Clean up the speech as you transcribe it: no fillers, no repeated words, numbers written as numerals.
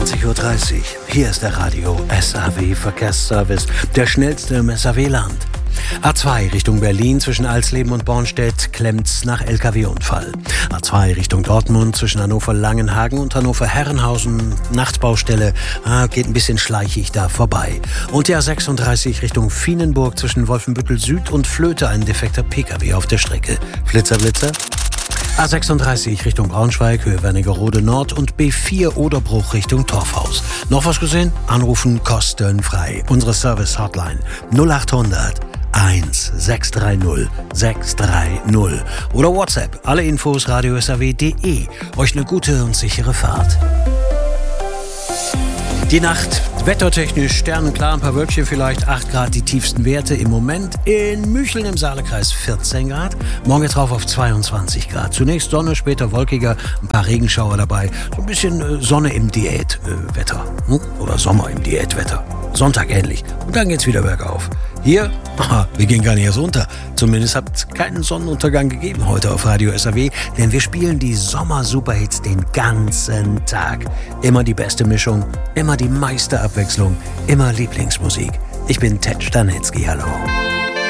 20:30 Uhr. Hier ist der Radio SAW Verkehrsservice, der schnellste im SAW-Land. A2 Richtung Berlin zwischen Alsleben und Bornstedt klemmt's nach LKW-Unfall. A2 Richtung Dortmund zwischen Hannover-Langenhagen und Hannover-Herrenhausen, Nachtbaustelle, geht ein bisschen schleichig da vorbei. Und die A36 Richtung Vienenburg zwischen Wolfenbüttel Süd und Flöte, ein defekter PKW auf der Strecke. Flitzer, Blitzer. A36 Richtung Braunschweig, Höhe Wernigerode Nord und B4 Oderbruch Richtung Torfhaus. Noch was gesehen? Anrufen kostenfrei. Unsere Service-Hotline 0800 1630 630 oder WhatsApp. Alle Infos radiosaw.de. Euch eine gute und sichere Fahrt. Die Nacht, wettertechnisch sternenklar, ein paar Wölkchen vielleicht, 8 Grad die tiefsten Werte. Im Moment in Mücheln im Saalekreis 14 Grad, morgen geht's rauf auf 22 Grad. Zunächst Sonne, später wolkiger, ein paar Regenschauer dabei, so ein bisschen Sonne im Diätwetter oder Sommer im Diätwetter. Sonntag ähnlich und dann geht's wieder bergauf. Hier, wir gehen gar nicht erst unter. Zumindest hat es keinen Sonnenuntergang gegeben heute auf Radio SAW, denn wir spielen die Sommer-Superhits den ganzen Tag. Immer die beste Mischung, immer die meiste Abwechslung, immer Lieblingsmusik. Ich bin Ted Stanitzky, hallo.